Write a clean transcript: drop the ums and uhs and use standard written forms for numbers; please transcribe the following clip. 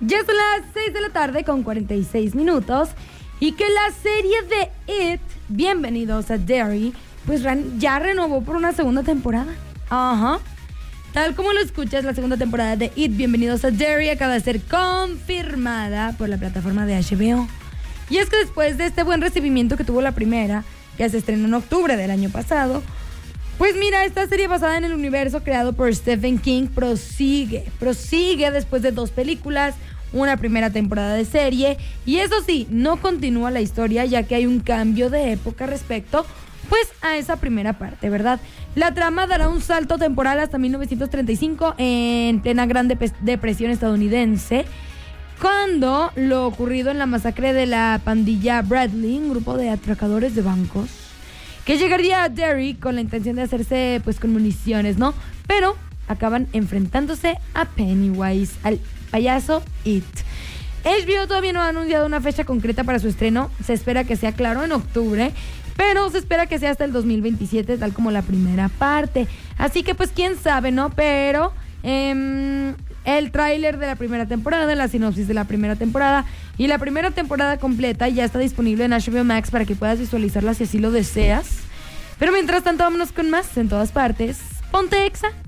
Ya son las 6 de la tarde con 46 minutos y que la serie de It, Bienvenidos a Derry, pues ya renovó por una segunda temporada. Ajá. Tal como lo escuchas, la segunda temporada de It, Bienvenidos a Derry, acaba de ser confirmada por la plataforma de HBO. Y es que después de este buen recibimiento que tuvo la primera, que se estrenó en octubre del año pasado, pues mira, esta serie basada en el universo creado por Stephen King prosigue después de 2 películas, una primera temporada de serie, y eso sí, no continúa la historia ya que hay un cambio de época respecto pues a esa primera parte, ¿verdad? La trama dará un salto temporal hasta 1935 en plena Gran Depresión estadounidense, cuando lo ocurrido en la masacre de la pandilla Bradley, un grupo de atracadores de bancos, que llegaría a Derry con la intención de hacerse pues con municiones, ¿no? Pero acaban enfrentándose a Pennywise, al payaso It. HBO todavía no ha anunciado una fecha concreta para su estreno. Se espera que sea, claro, en octubre, pero se espera que sea hasta el 2027, tal como la primera parte. Así que pues quién sabe, ¿no? Pero el tráiler de la primera temporada, la sinopsis de la primera temporada y la primera temporada completa ya está disponible en HBO Max para que puedas visualizarla si así lo deseas. Pero mientras tanto, vámonos con más en todas partes. Ponte Exa.